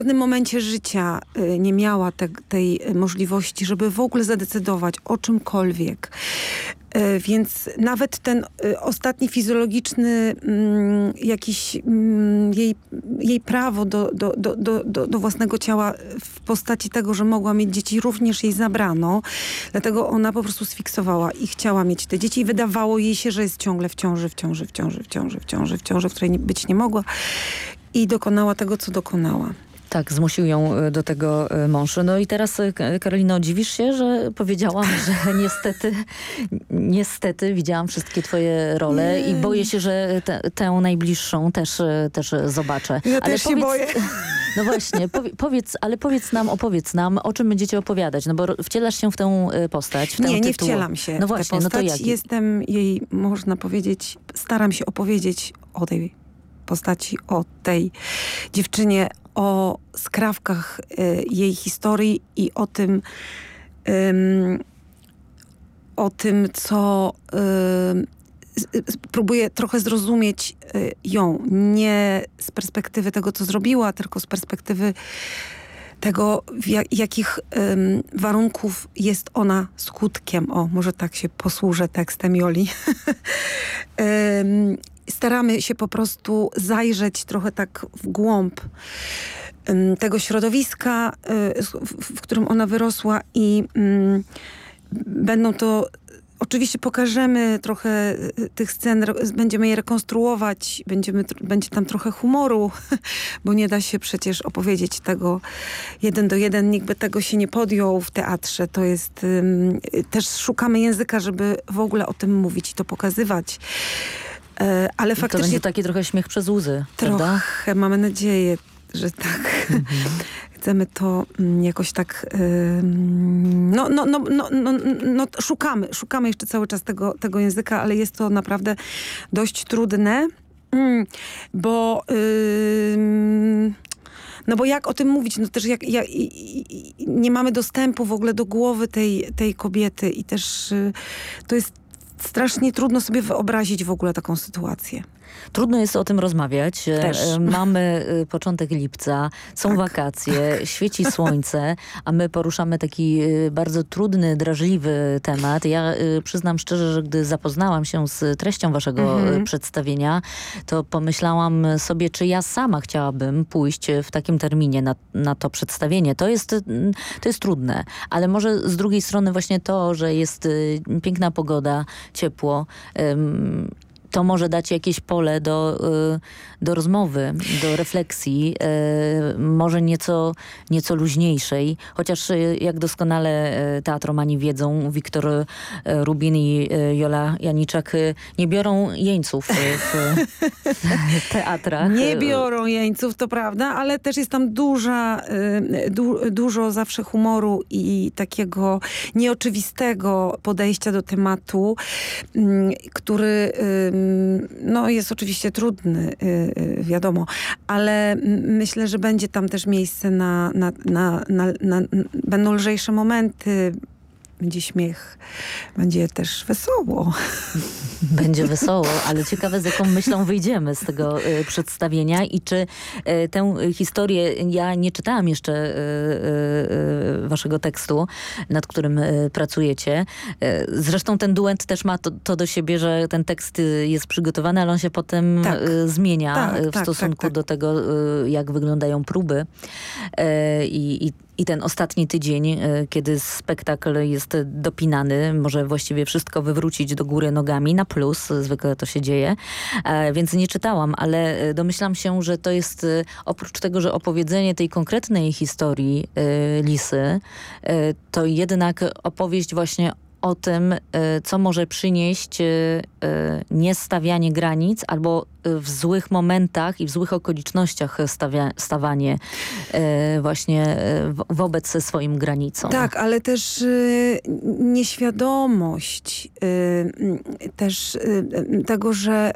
pewnym momencie życia nie miała tej możliwości, żeby w ogóle zadecydować o czymkolwiek. Więc nawet ten ostatni fizjologiczny jakiś jej prawo do własnego ciała w postaci tego, że mogła mieć dzieci, również jej zabrano. Dlatego ona po prostu sfiksowała i chciała mieć te dzieci i wydawało jej się, że jest ciągle w ciąży, w której być nie mogła i dokonała tego, co dokonała. Tak, zmusił ją do tego mąż. No i teraz, Karolino, dziwisz się, że powiedziałam, że niestety widziałam wszystkie twoje role i boję się, że tę najbliższą też zobaczę. Ja też się boję. No właśnie, opowiedz nam, o czym będziecie opowiadać, no bo wcielasz się w tę postać, w tę Nie wcielam się no w właśnie, tę postać. No to jak? Jestem jej, można powiedzieć, staram się opowiedzieć o tej postaci, o tej dziewczynie, o skrawkach jej historii i o tym, co próbuję trochę zrozumieć ją. Nie z perspektywy tego, co zrobiła, tylko z perspektywy tego, jakich warunków jest ona skutkiem. O, może tak się posłużę tekstem Joli. Staramy się po prostu zajrzeć trochę tak w głąb tego środowiska, w którym ona wyrosła i będą to... Oczywiście pokażemy trochę tych scen, będziemy je rekonstruować, będzie tam trochę humoru, bo nie da się przecież opowiedzieć tego 1 do 1. Nikt by tego się nie podjął w teatrze. To jest... Też szukamy języka, żeby w ogóle o tym mówić i to pokazywać. Ale faktycznie... To będzie taki trochę śmiech przez łzy, prawda? Trochę, mamy nadzieję, że tak. Chcemy to jakoś tak... Szukamy jeszcze cały czas tego języka, ale jest to naprawdę dość trudne, bo... No bo jak o tym mówić? No też nie mamy dostępu w ogóle do głowy tej kobiety i też to jest strasznie trudno sobie wyobrazić w ogóle taką sytuację. Trudno jest o tym rozmawiać. Też. Mamy początek lipca, są wakacje, świeci słońce, a my poruszamy taki bardzo trudny, drażliwy temat. Ja przyznam szczerze, że gdy zapoznałam się z treścią waszego przedstawienia, to pomyślałam sobie, czy ja sama chciałabym pójść w takim terminie na to przedstawienie. To jest trudne, ale może z drugiej strony właśnie to, że jest piękna pogoda, ciepło, to może dać jakieś pole do rozmowy, do refleksji, może nieco luźniejszej. Chociaż jak doskonale teatromani wiedzą, Wiktor Rubin i Jola Janiczak nie biorą jeńców w teatrach. Nie biorą jeńców, to prawda, ale też jest tam dużo zawsze humoru i takiego nieoczywistego podejścia do tematu, który no jest oczywiście trudny, wiadomo, ale myślę, że będzie tam też miejsce będą lżejsze momenty, będzie śmiech, będzie też wesoło. Będzie wesoło, ale ciekawe, z jaką myślą wyjdziemy z tego przedstawienia i czy tę historię, ja nie czytałam jeszcze waszego tekstu, nad którym pracujecie. Zresztą ten duet też ma to do siebie, że ten tekst jest przygotowany, ale on się potem zmienia w stosunku do tego, jak wyglądają próby. I ten ostatni tydzień, kiedy spektakl jest dopinany, może właściwie wszystko wywrócić do góry nogami, na plus, zwykle to się dzieje, więc nie czytałam, ale domyślam się, że to jest oprócz tego, że opowiedzenie tej konkretnej historii Lisy, to jednak opowieść właśnie o tym, co może przynieść niestawianie granic albo w złych momentach i w złych okolicznościach stawanie właśnie wobec swoim granicom. Tak, ale też nieświadomość też tego, że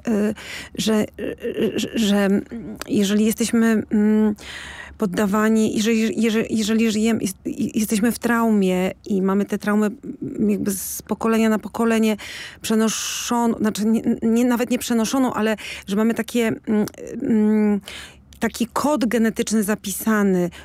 jeżeli jesteśmy poddawani, jeżeli żyjemy, jesteśmy w traumie i mamy tę traumę jakby z pokolenia na pokolenie przenoszoną, znaczy nawet nie przenoszoną, ale że mamy takie taki kod genetyczny zapisany